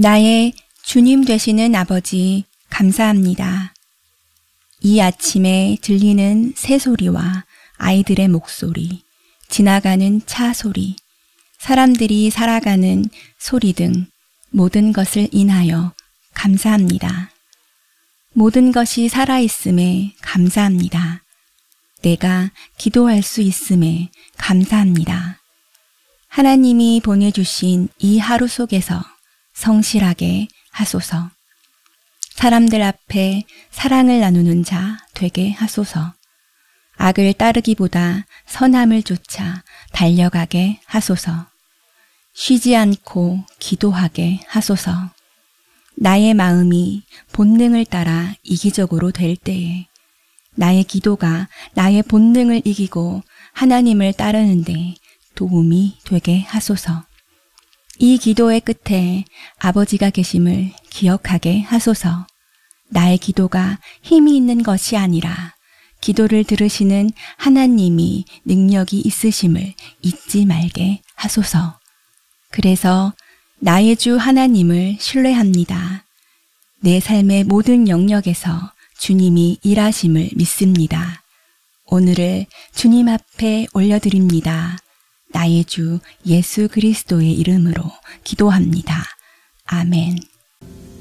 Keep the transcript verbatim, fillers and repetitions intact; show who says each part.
Speaker 1: 나의 주님 되시는 아버지, 감사합니다. 이 아침에 들리는 새소리와 아이들의 목소리, 지나가는 차 소리, 사람들이 살아가는 소리 등 모든 것을 인하여 감사합니다. 모든 것이 살아있음에 감사합니다. 내가 기도할 수 있음에 감사합니다. 하나님이 보내주신 이 하루 속에서 성실하게 하소서. 사람들 앞에 사랑을 나누는 자 되게 하소서. 악을 따르기보다 선함을 쫓아 달려가게 하소서. 쉬지 않고 기도하게 하소서. 나의 마음이 본능을 따라 이기적으로 될 때에 나의 기도가 나의 본능을 이기고 하나님을 따르는데 도움이 되게 하소서. 이 기도의 끝에 아버지가 계심을 기억하게 하소서. 나의 기도가 힘이 있는 것이 아니라 기도를 들으시는 하나님이 능력이 있으심을 잊지 말게 하소서. 그래서 나의 주 하나님을 신뢰합니다. 내 삶의 모든 영역에서 주님이 일하심을 믿습니다. 오늘을 주님 앞에 올려드립니다. 나의 주 예수 그리스도의 이름으로 기도합니다. 아멘.